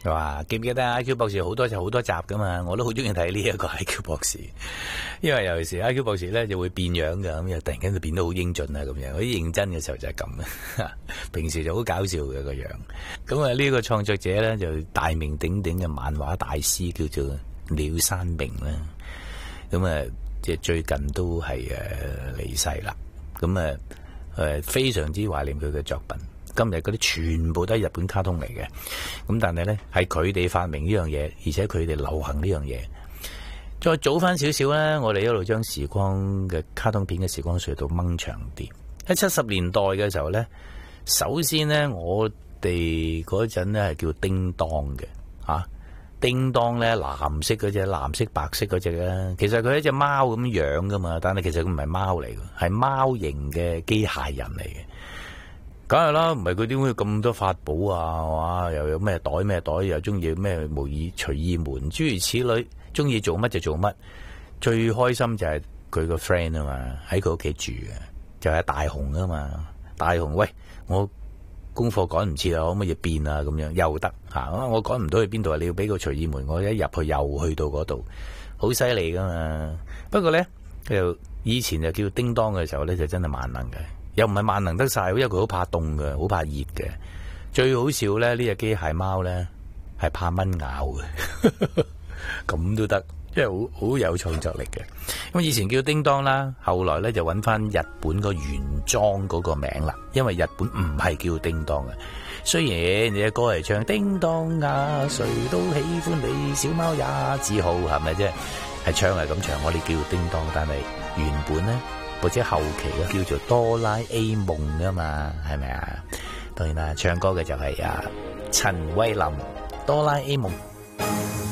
哇！記唔記得 IQ 博士好多集噶嘛？我都好中意睇呢一個 IQ 博士，因為有時 IQ 博士咧就會變樣噶，咁又突然間就變得好英俊啊咁樣。佢認真嘅時候就係咁啊，平時就好搞笑嘅個樣。咁啊呢個創作者咧就大名鼎鼎嘅漫畫大師叫做鳥山明啦。咁啊即係最近都係離世啦。咁啊非常之懷念佢嘅作品。今日嗰啲全部都係日本卡通嚟嘅，咁但係咧係佢哋發明呢樣嘢，而且佢哋流行呢樣嘢。再早翻少少咧，我哋一路將時光嘅卡通片嘅時光隧道掹長啲。喺70年代嘅時候咧，首先咧我哋嗰陣咧係叫叮當嘅，叮當咧藍色嗰隻、藍色白色嗰隻咧，其實佢係一隻貓咁樣噶嘛，但係其實佢唔係貓嚟嘅，係貓型嘅機械人嚟嘅。梗係啦，唔係佢點會咁多法寶啊？哇，又有咩袋，又中意咩無意隨意門，諸如此類，中意做乜就做乜。最開心就係佢個 friend 啊嘛，喺佢屋企住嘅，就係大雄啊嘛。大雄，喂，我功課趕唔切啊，可唔可以變啊？咁樣又得吓，我趕唔到去邊度啊？你要俾個隨意門，我一入去又去到嗰度，好犀利噶嘛。不過咧，就以前就叫叮當嘅時候咧，就真係萬能嘅。又唔係萬能得晒，因為佢好怕凍嘅，好怕熱嘅。最好笑咧，呢隻機械貓咧係怕蚊咬嘅，咁都得，因為好有創作力嘅。咁以前叫叮當啦，後來咧就揾翻日本個原裝嗰個名啦，因為日本唔係叫叮當嘅。雖然你嘅歌係唱叮當啊，誰都喜歡你，小貓也自豪，係咪啫？係唱係咁唱，我哋叫叮當，但係原本咧。或者後期咧叫做哆啦 A 夢噶嘛，係咪啊？當然啦，唱歌嘅就係陳慧琳，哆啦 A 夢。